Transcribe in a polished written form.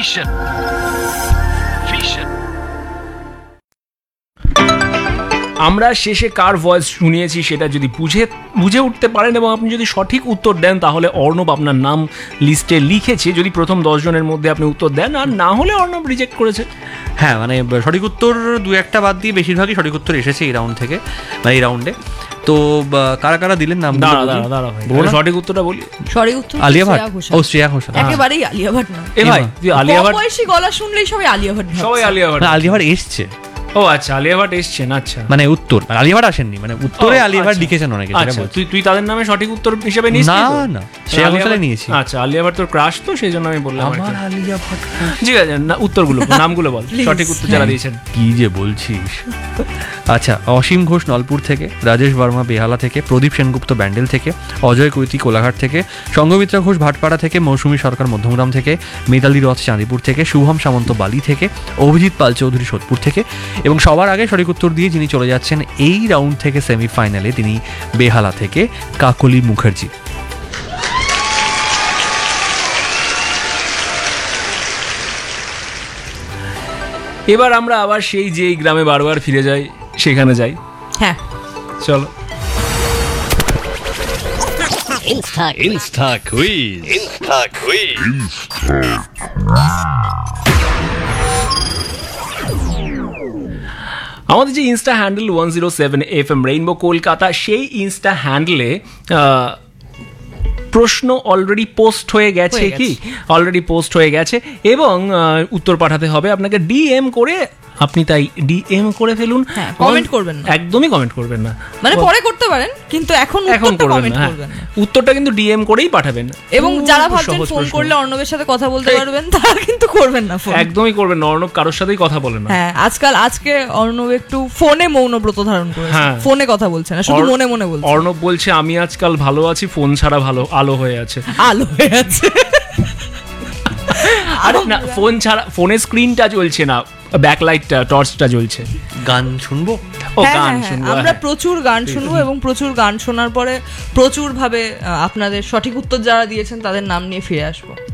Vision. আমরা শেষে কার voice শুনিয়েছি সেটা যদি বুঝে উঠতে পারেন এবং আপনি যদি সঠিক উত্তর দেন তাহলে অর্ণব আপনার নাম লিস্টে লিখেছে, যদি প্রথম 10 জনের মধ্যে আপনি উত্তর দেন, আর না হলে অর্ণব রিজেক্ট করেছে। হ্যাঁ, মানে সঠিক উত্তর দু একটা বাদ দিয়ে বেশিরভাগই সঠিক উত্তর এসেছে এই রাউন্ড থেকে, মানে এই রাউন্ডে। তো কারা কারা দিলেন নাম? সঠিক উত্তরটা বলি। সঠিক উত্তর আলিয়া ভাট। ও, শ্রেয়া ঘোষাল। একেবারেই আলিয়া ভাট না। এ ভাই, তুই আলিয়া ভাট, বয়সী গলা শুনলেই সবাই আলিয়া ভাট, সবাই আলিয়া ভাট। আলিয়া ভাট এসছে। ও আচ্ছা, আলিয়া ভাট এসছেন। আচ্ছা, মানে উত্তর আলিয়া ভাট আসেননি, মানে উত্তরে আলিয়া ভাট লিখেছেন অনেকে। তুই তাদের নামে সঠিক উত্তর হিসেবে নিস? না না, শ্রেয়া ঘোষালে নিয়েছি। আচ্ছা, আলিয়া ভাট তোর ক্রাশ, তো সেই জন্য আমি বললাম। আমার আলিয়া ভাট। ঠিক আছে, না উত্তরগুলো নামগুলো বল, সঠিক উত্তর যারা দিয়েছেন। কি যে বলছিস। আচ্ছা, অসীম ঘোষ নলপুর থেকে, রাজেশ বর্মা বেহালা থেকে, প্রদীপ সেনগুপ্ত ব্যান্ডেল থেকে, অজয় কৈতি কোলাঘাট থেকে, সঙ্গমিত্রা ঘোষ ভাটপাড়া থেকে, মৌসুমী সরকার মধ্যমগ্রাম থেকে, মিতালি রথ চাঁদিপুর থেকে, শুভম সামন্ত বালি থেকে, অভিজিৎ পাল চৌধুরী সোদপুর থেকে, এবং সবার আগে সঠিক উত্তর দিয়ে যিনি চলে যাচ্ছেন এই রাউন্ড থেকে সেমিফাইনালে, তিনি বেহালা থেকে কাকলি মুখার্জি। এবার আমরা আবার সেই যে গ্রামে বারবার ফিরে যাই, সেখানে যাই। হ্যাঁ, চলো। Insta quiz. আমাদের যে Insta handle 107 FM rainbow Kolkata, সেই ইনস্টা হ্যান্ডেলে প্রশ্ন অলরেডি পোস্ট হয়ে গেছে। কি অলরেডি পোস্ট হয়ে গেছে, এবং উত্তর পাঠাতে হবে আপনাকে ডিএম করে। আপনি তাই ডিএম করে ফেলুন, কমেন্ট করবেন না, একদমই কমেন্ট করবেন না, মানে পরে করতে পারেন কিন্তু এখন করবেন না। উত্তরটা কিন্তু ডিএম করেই পাঠাবেন। এবং যারা ভাবছেন ফোন করলে অর্ণবের সাথে কথা বলতে পারবেন, তারা কিন্তু করবেন না ফোন, একদমই করবেন না। অর্ণব কারোর সাথেই কথা বলে না। হ্যাঁ, আজকে অর্ণব একটু ফোনে মৌনব্রত ধারণ করেছে, ফোনে কথা বলছে না, শুধু মনে মনে বলছে। অর্ণব বলছে আমি আজকাল ভালো আছি, ফোন ছাড়া ভালো আলো হয়ে আছে। আরে না, ফোন ছাড়া, ফোনের স্ক্রিনটা জ্বলছে না, ব্যাকলাইটটা, টর্চটা জ্বলছে। গান শুনবো? গান শুনবো, আমরা প্রচুর গান শুনবো, এবং প্রচুর গান শোনার পরে প্রচুর ভাবে আপনাদের সঠিক উত্তর যারা দিয়েছেন তাদের নাম নিয়ে ফিরে আসবো।